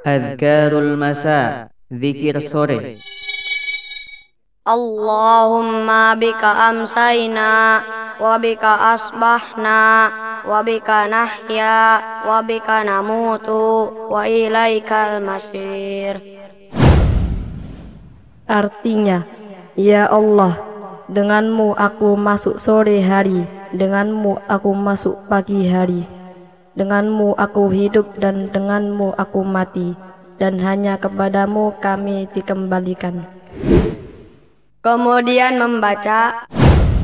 Adhkarul masa, zikir sore. Allahumma bika amsayna wa bika asbahna wa bika nahya wa bika namutu wa ilaikal masir. Artinya, ya Allah, denganmu aku masuk sore hari, denganmu aku masuk pagi hari, denganmu aku hidup dan denganmu aku mati, dan hanya kepadamu kami dikembalikan. Kemudian membaca